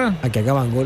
Qatar. A que acaba en gol.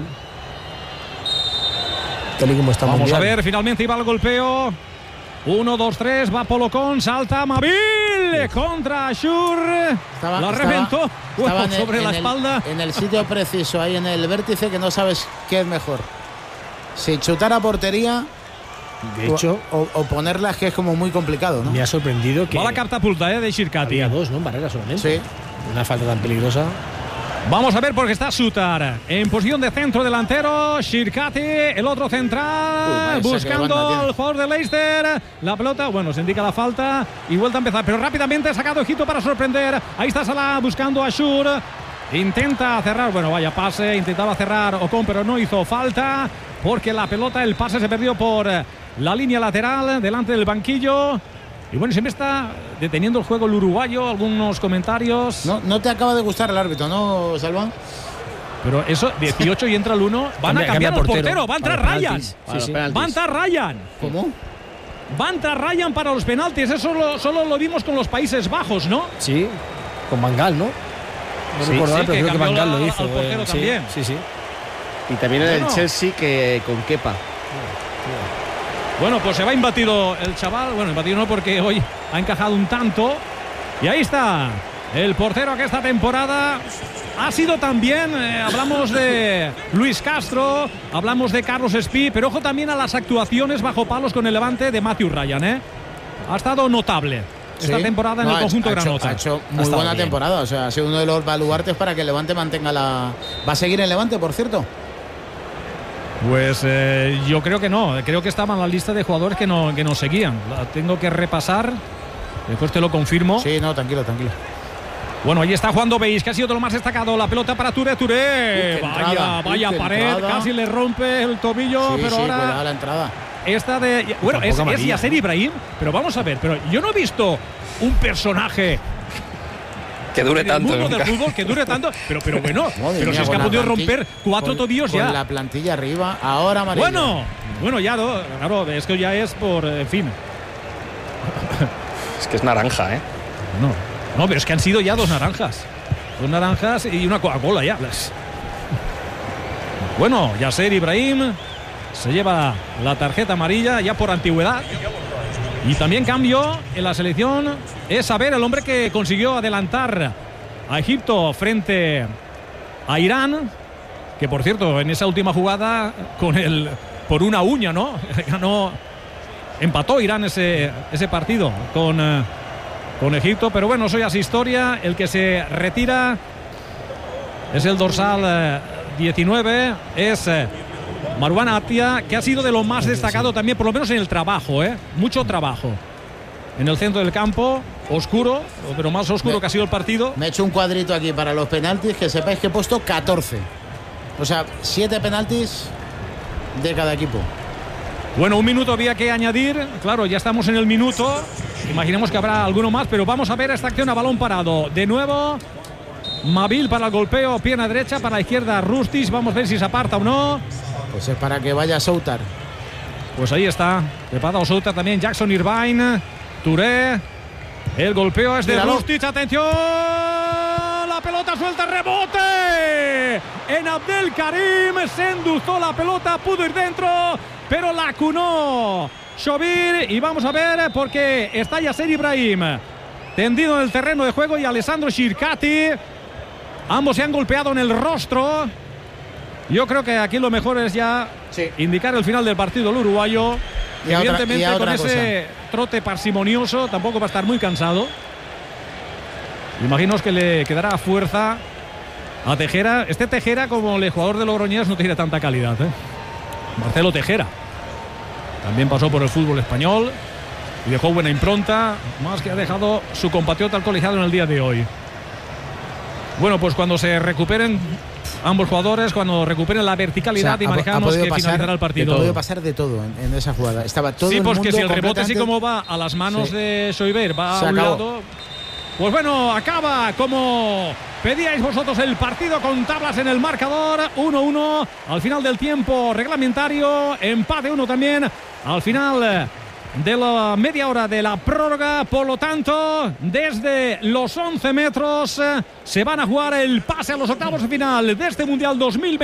Tal y como está Vamos mundial. a ver, finalmente iba el golpeo. 1, 2, 3, va Polocón, salta Mabil contra Ashur. La reventó sobre la espalda. En el sitio preciso, ahí en el vértice, que no sabes qué es mejor. Si chutar a portería, de hecho, o ponerla, es que es como muy complicado, ¿no? Me ha sorprendido que. Va la catapulta de Shirkati. Había dos, ¿no? En barrera solamente. Sí. Una falta tan peligrosa. Vamos a ver porque está Sutar en posición de centro delantero. Shirkati, el otro central, buscando al jugador de Leicester. La pelota, bueno, se indica la falta y vuelta a empezar, pero rápidamente ha sacado Egipto para sorprender. Ahí está Salah buscando a Ashur. Intenta cerrar, bueno, vaya pase, intentaba cerrar Ocon, pero no hizo falta porque la pelota, el pase se perdió por la línea lateral delante del banquillo. Y bueno, siempre está deteniendo el juego el uruguayo. Algunos comentarios. No te acaba de gustar el árbitro, ¿no, Salván? Pero eso, 18 y entra el 1. Van a cambiar los porteros. Va a entrar Ryan. Va a entrar Ryan. ¿Cómo? Va a entrar Ryan para los penaltis. Eso solo lo vimos con los Países Bajos, ¿no? Sí, con Van Gaal, ¿no? No recordar, pero creo que Van Gaal lo hizo. Al portero también. Sí. Y también en el Chelsea que con Kepa. Bueno, pues se va imbatido el chaval. Bueno, imbatido no, porque hoy ha encajado un tanto. Y ahí está el portero que esta temporada ha sido también, hablamos de Luis Castro, hablamos de Carlos Espí, pero ojo también a las actuaciones bajo palos con el Levante de Matthew Ryan, Ha estado notable esta temporada en el conjunto granota. Ha hecho muy buena temporada, o sea, ha sido uno de los baluartes para que el Levante mantenga la... ¿Va a seguir el Levante, por cierto? Pues yo creo que no, creo que estaba en la lista de jugadores que no seguían. La tengo que repasar, después te lo confirmo. Sí, no, tranquilo. Bueno, ahí está jugando Beis, que ha sido de lo más destacado. La pelota para Touré. Vaya pared, entrada. Casi le rompe el tobillo, pero ahora la entrada. Esta de... Bueno, es Yasser Ibrahim, pero vamos a ver, pero yo no he visto un personaje que dure tanto. El mundo del fútbol que dure tanto. Pero bueno, pero si es que ha podido romper 4 tobillos ya. Con la plantilla arriba, ahora amarilla. Bueno, ya, claro, es que ya es por, en fin. Es que es naranja, No, pero es que han sido ya 2 naranjas. 2 naranjas y una Coca-Cola ya. Bueno, Yasser Ibrahim se lleva la tarjeta amarilla ya por antigüedad. Y también cambio en la selección es Saber, el hombre que consiguió adelantar a Egipto frente a Irán, que por cierto en esa última jugada por una uña, ¿no? Empató Irán ese partido con Egipto, pero bueno, eso ya es historia. El que se retira es el dorsal 19, es Marwan Atia, que ha sido de lo más destacado también, por lo menos en el trabajo, mucho trabajo. En el centro del campo, oscuro, pero más oscuro que ha sido el partido. Me he hecho un cuadrito aquí para los penaltis, que sepáis que he puesto 14. O sea, 7 penaltis de cada equipo. Bueno, un minuto había que añadir. Claro, ya estamos en el minuto. Imaginemos que habrá alguno más, pero vamos a ver esta acción a balón parado. De nuevo, Mabil para el golpeo, pierna derecha, para la izquierda Rustis. Vamos a ver si se aparta o no. Pues es para que vaya Soutar. Pues ahí está, preparado Soutar también, Jackson Irvine, Touré. El golpeo es de Rustic, atención. La pelota suelta, rebote en Abdelkarim. Se endulzó la pelota, pudo ir dentro, pero la cunó Shovir. Y vamos a ver porque está Yasser Ibrahim tendido en el terreno de juego y Alessandro Shirkati. Ambos se han golpeado en el rostro. Yo creo que aquí lo mejor es ya indicar el final del partido el uruguayo. Y evidentemente con ese trote parsimonioso tampoco va a estar muy cansado. Imagino que le quedará fuerza a Tejera. Este Tejera, como el jugador de Logroñés, no tiene tanta calidad, Marcelo Tejera también pasó por el fútbol español y dejó buena impronta, más que ha dejado su compatriota al colegiado en el día de hoy. Bueno, pues cuando se recuperen ambos jugadores, cuando recuperen la verticalidad, imaginamos que finalizará el partido. Ha podido pasar de todo en esa jugada. Estaba todo el mundo. Sí, pues que si el rebote así como va a las manos de Soiber, va a un lado. Pues bueno, acaba como pedíais vosotros el partido con tablas en el marcador. 1-1 al final del tiempo reglamentario. Empate 1 también al final de la media hora de la prórroga. Por lo tanto, desde los 11 metros se van a jugar el pase a los octavos de final de este Mundial 2020.